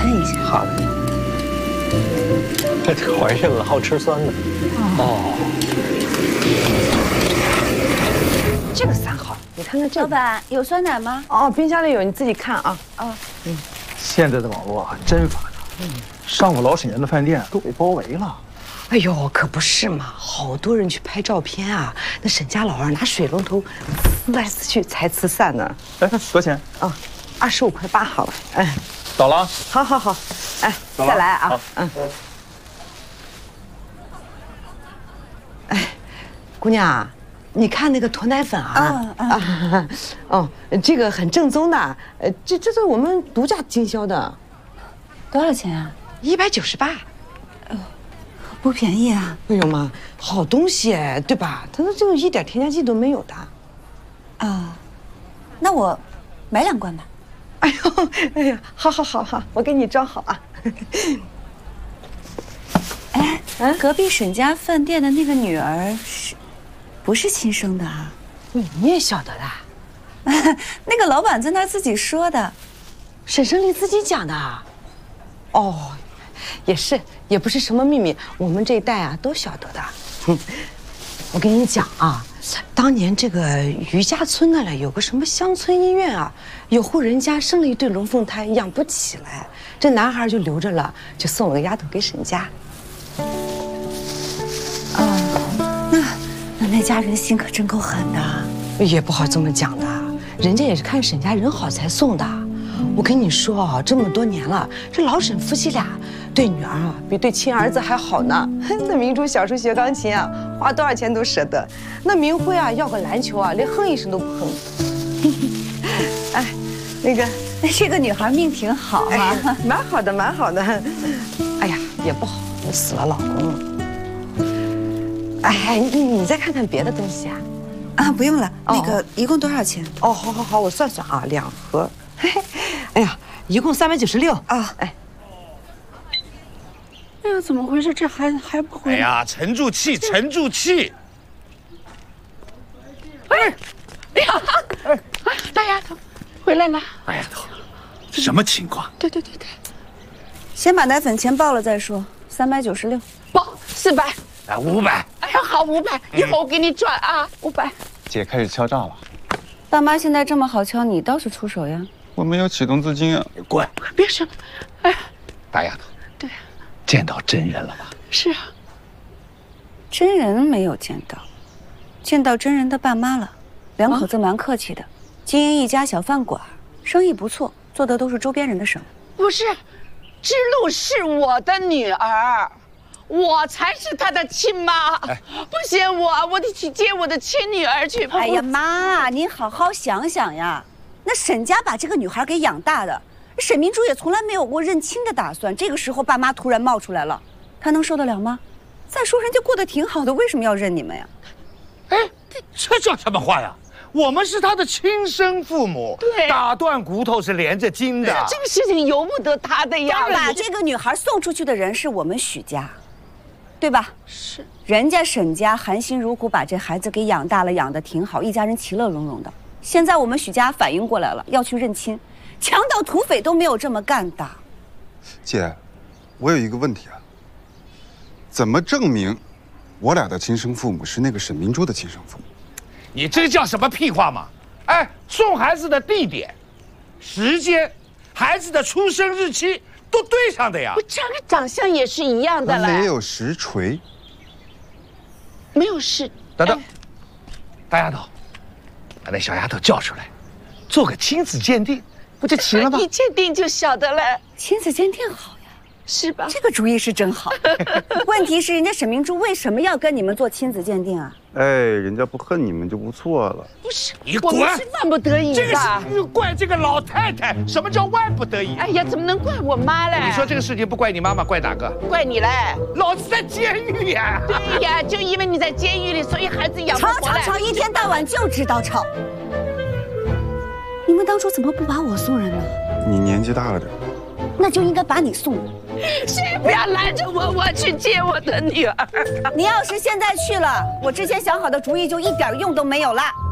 一下。 好的。这怀孕了，好吃酸的。哦。 这个3号，你看看这个。 老板有酸奶吗？ 哦，冰箱里有，你自己看啊。 哦。 现在的网络啊，真发达。上过老沈家的饭店都被包围了。 哎呦，可不是嘛，好多人去拍照片啊。那沈家老二拿水龙头撕来撕去才慈善呢。 哎，多钱？ 啊，25.8块好了。哎， 倒了啊。 好好好，哎，再来啊。嗯。哎，姑娘，你看那个驼奶粉啊。哦，这个很正宗的，这是我们独家经销的。 多少钱啊 ？198。 不便宜啊。 哎呦妈，好东西对吧？它这个一点添加剂都没有的。 啊，那我买2罐吧。 哎呦，哎呀，好，我给你装好啊。 哎，隔壁沈家饭店的那个女儿不是亲生的啊？ 你也晓得的？ 那个老板在那儿自己说的。 沈胜利自己讲的。哦。也是，也不是什么秘密，我们这一代啊都晓得的。我跟你讲啊，当年这个余家村那里有个什么乡村医院啊，有户人家生了一对龙凤胎，养不起来，这男孩就留着了，就送了个丫头给沈家。 那家人心可真够狠的。 也不好这么讲的，人家也是看沈家人好才送的。我跟你说啊，这么多年了，这老沈夫妻俩对女儿啊，比对亲儿子还好呢。那明珠小时候学钢琴啊，花多少钱都舍得。那明辉啊，要个篮球啊，连哼一声都不哼。哎， 那这个女孩命挺好啊， 蛮好的，蛮好的。哎呀，也不好，死了老公了。哎，你再看看别的东西啊。 啊，不用了。那个一共多少钱？ 哦，好，我算算啊，2盒。哎呀，一共396啊！哎呀，怎么回事？这还不回来？ 哎呀，沉住气，沉住气！ 哎呀，大丫头，回来了。 大丫头，什么情况？ 对， 先把奶粉钱报了再说。396， 报400。 来500。 哎呀，好500，一会儿我给你转啊，500。 姐开始敲诈了。 大妈现在这么好敲，你倒是出手呀。 我没有启动资金啊！ 滚！ 别说了，哎， 大丫头， 对， 见到真人了吧？ 是啊， 真人没有见到，见到真人的爸妈了，两口子蛮客气的，经营一家小饭馆，生意不错，做的都是周边人的生意。 不是，知露是我的女儿，我才是她的亲妈。哎，不嫌我得去接我的亲女儿去。 哎呀妈，您好好想想呀。那沈家把这个女孩给养大的，沈明珠也从来没有过认亲的打算。这个时候爸妈突然冒出来了，她能受得了吗？再说人家过得挺好的，为什么要认你们呀？ 哎，这叫什么话呀？我们是他的亲生父母， 对， 打断骨头是连着筋的。 这个事情由不得他的呀。 把这个女孩送出去的人是我们许家，对吧？ 是， 人家沈家含辛茹苦把这孩子给养大了，养得挺好，一家人其乐融融的。现在我们许家反应过来了，要去认亲，强盗土匪都没有这么干的。 姐，我有一个问题啊，怎么证明我俩的亲生父母是那个沈明珠的亲生父母？ 你这叫什么屁话嘛！哎，送孩子的地点、时间、孩子的出生日期都对上的呀。 我这个长相也是一样的了。 没有实锤， 没有实。 等等，大丫头，把那小丫头叫出来，做个亲子鉴定，不就齐了吗？ 一鉴定就晓得了。 亲子鉴定好呀， 是吧？ 这个主意是真好。问题是人家沈明珠为什么要跟你们做亲子鉴定啊？ 哎，人家不恨你们就不错了。 不是， 你滚！ 我们是万不得已的。 这个是怪这个老太太。什么叫万不得已？ 哎呀，怎么能怪我妈嘞？ 你说这个事情不怪你妈妈，怪哪个？ 怪你嘞！ 老子在监狱呀！ 对呀，就因为你在监狱里，所以孩子养不活来。 吵，一天到晚就知道吵。你们当初怎么不把我送人呢？ 你年纪大了点， 那就应该把你送了。 谁不要拦着我，我去接我的女儿。 你要是现在去了，我之前想好的主意就一点用都没有了。